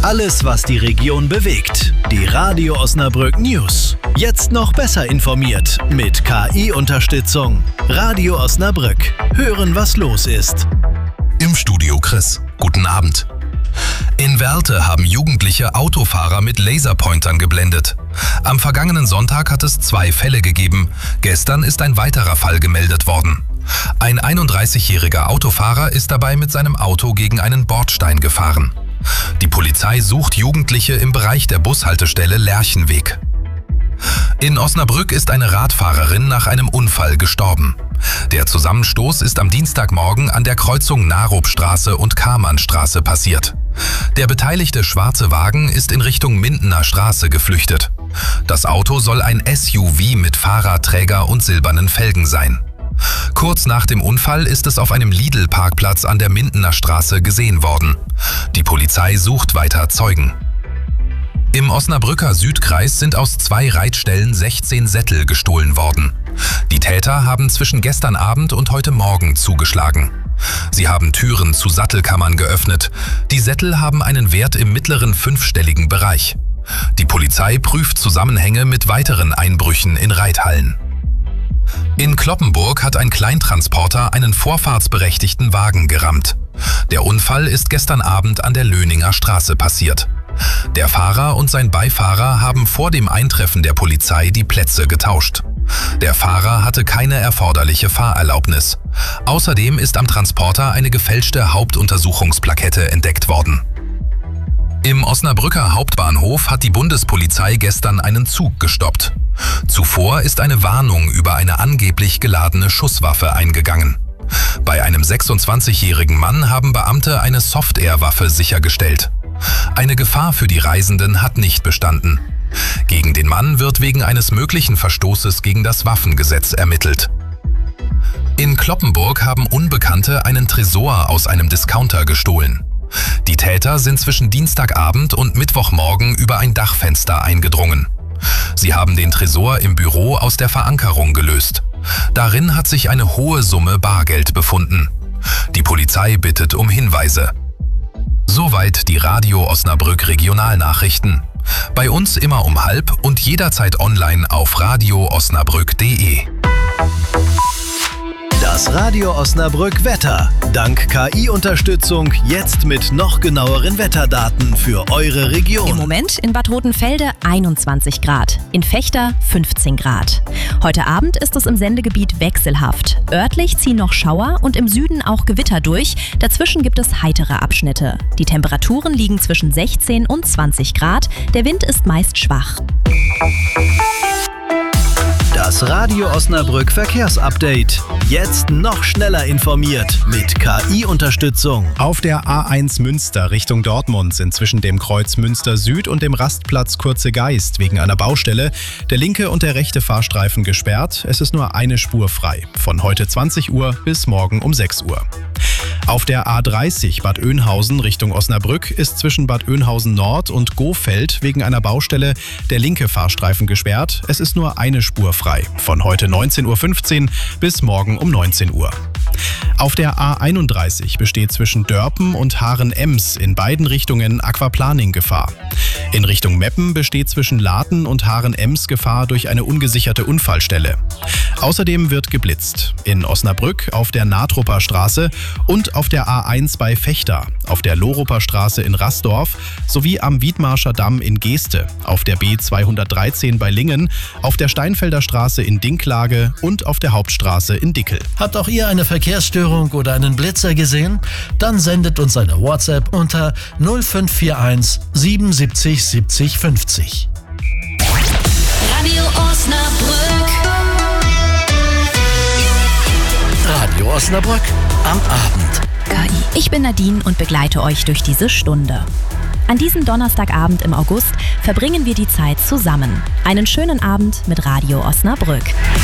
Alles, was die Region bewegt. Die Radio Osnabrück News. Jetzt noch besser informiert mit KI-Unterstützung. Radio Osnabrück. Hören, was los ist. Im Studio Chris. Guten Abend. In Werlte haben Jugendliche Autofahrer mit Laserpointern geblendet. Am vergangenen Sonntag hat es 2 Fälle gegeben. Gestern ist ein weiterer Fall gemeldet worden. Ein 31-jähriger Autofahrer ist dabei mit seinem Auto gegen einen Bordstein gefahren. Die Polizei sucht Jugendliche im Bereich der Bushaltestelle Lerchenweg. In Osnabrück ist eine Radfahrerin nach einem Unfall gestorben. Der Zusammenstoß ist am Dienstagmorgen an der Kreuzung Narupstraße und Karmannstraße passiert. Der beteiligte schwarze Wagen ist in Richtung Mindener Straße geflüchtet. Das Auto soll ein SUV mit Fahrradträger und silbernen Felgen sein. Kurz nach dem Unfall ist es auf einem Lidl-Parkplatz an der Mindener Straße gesehen worden. Die Polizei sucht weiter Zeugen. Im Osnabrücker Südkreis sind aus 2 Reitstellen 16 Sättel gestohlen worden. Die Täter haben zwischen gestern Abend und heute Morgen zugeschlagen. Sie haben Türen zu Sattelkammern geöffnet. Die Sättel haben einen Wert im mittleren 5-stelligen Bereich. Die Polizei prüft Zusammenhänge mit weiteren Einbrüchen in Reithallen. In Cloppenburg hat ein Kleintransporter einen vorfahrtsberechtigten Wagen gerammt. Der Unfall ist gestern Abend an der Löninger Straße passiert. Der Fahrer und sein Beifahrer haben vor dem Eintreffen der Polizei die Plätze getauscht. Der Fahrer hatte keine erforderliche Fahrerlaubnis. Außerdem ist am Transporter eine gefälschte Hauptuntersuchungsplakette entdeckt worden. Im Osnabrücker Hauptbahnhof hat die Bundespolizei gestern einen Zug gestoppt. Zuvor ist eine Warnung über eine angeblich geladene Schusswaffe eingegangen. Bei einem 26-jährigen Mann haben Beamte eine Soft-Air-Waffe sichergestellt. Eine Gefahr für die Reisenden hat nicht bestanden. Gegen den Mann wird wegen eines möglichen Verstoßes gegen das Waffengesetz ermittelt. In Cloppenburg haben Unbekannte einen Tresor aus einem Discounter gestohlen. Die Täter sind zwischen Dienstagabend und Mittwochmorgen über ein Dachfenster eingedrungen. Sie haben den Tresor im Büro aus der Verankerung gelöst. Darin hat sich eine hohe Summe Bargeld befunden. Die Polizei bittet um Hinweise. Soweit die Radio Osnabrück Regionalnachrichten. Bei uns immer um 12:30 und jederzeit online auf radioosnabrück.de. Das Radio Osnabrück Wetter. Dank KI-Unterstützung jetzt mit noch genaueren Wetterdaten für eure Region. Im Moment in Bad Rotenfelde 21 Grad, in Vechta 15 Grad. Heute Abend ist es im Sendegebiet wechselhaft. Örtlich ziehen noch Schauer und im Süden auch Gewitter durch. Dazwischen gibt es heitere Abschnitte. Die Temperaturen liegen zwischen 16 und 20 Grad. Der Wind ist meist schwach. Das Radio Osnabrück Verkehrsupdate. Jetzt noch schneller informiert mit KI-Unterstützung. Auf der A1 Münster Richtung Dortmund sind zwischen dem Kreuz Münster Süd und dem Rastplatz Kurze Geist wegen einer Baustelle der linke und der rechte Fahrstreifen gesperrt. Es ist nur eine Spur frei. Von heute 20 Uhr bis morgen um 6 Uhr. Auf der A30 Bad Oeynhausen Richtung Osnabrück ist zwischen Bad Oeynhausen Nord und Gohfeld wegen einer Baustelle der linke Fahrstreifen gesperrt. Es ist nur eine Spur frei. Von heute 19.15 Uhr bis morgen um 19 Uhr. Auf der A31 besteht zwischen Dörpen und Haaren-Ems in beiden Richtungen Aquaplaning-Gefahr. In Richtung Meppen besteht zwischen Laten und Haaren-Ems Gefahr durch eine ungesicherte Unfallstelle. Außerdem wird geblitzt. In Osnabrück auf der Natrupper Straße und auf der A1 bei Vechta, auf der Lohruper Straße in Rassdorf sowie am Wiedmarscher Damm in Geeste, auf der B213 bei Lingen, auf der Steinfelder Straße in Dinklage und auf der Hauptstraße in Dickel. Habt auch ihr eine Verkehrsstörung oder einen Blitzer gesehen? Dann sendet uns eine WhatsApp unter 0541 77 70 50. Radio Osnabrück. Radio Osnabrück am Abend. KI. Ich bin Nadine und begleite euch durch diese Stunde. An diesem Donnerstagabend im August verbringen wir die Zeit zusammen. Einen schönen Abend mit Radio Osnabrück.